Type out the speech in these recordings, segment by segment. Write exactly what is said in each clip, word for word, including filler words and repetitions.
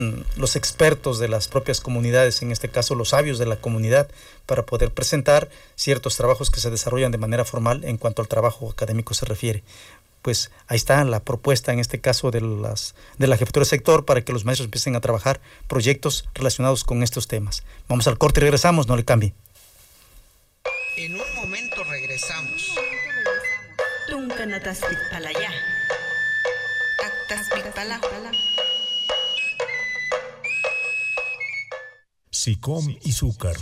los expertos de las propias comunidades, en este caso los sabios de la comunidad, para poder presentar ciertos trabajos que se desarrollan de manera formal en cuanto al trabajo académico se refiere. Pues ahí está la propuesta en este caso de, las, de la jefatura de sector para que los maestros empiecen a trabajar proyectos relacionados con estos temas. Vamos al corte y regresamos, no le cambie. En un momento regresamos. Tuncanatas Pitpalaya. Actas Pitpala. SICOM y Zúcar.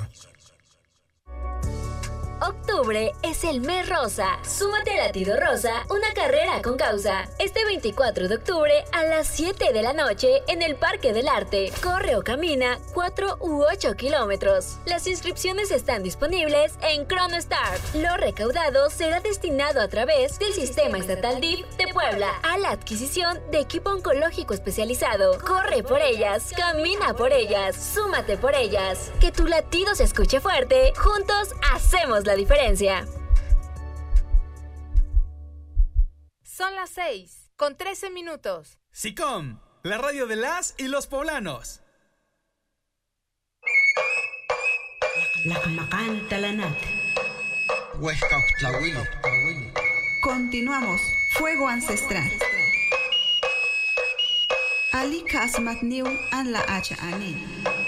Octubre es el mes rosa. Súmate a Latido Rosa, una carrera con causa. Este veinticuatro de octubre a las siete de la noche en el Parque del Arte. Corre o camina cuatro u ocho kilómetros. Las inscripciones están disponibles en ChronoStart. Lo recaudado será destinado a través del Sistema Estatal D I F de Puebla a la adquisición de equipo oncológico especializado. Corre por ellas, camina por ellas, súmate por ellas. Que tu latido se escuche fuerte. Juntos hacemos la diferencia. Son las seis, con trece minutos. SICOM, la radio de las y los poblanos. Continuamos. Fuego ancestral. Ali Kasmat New an la H Anin.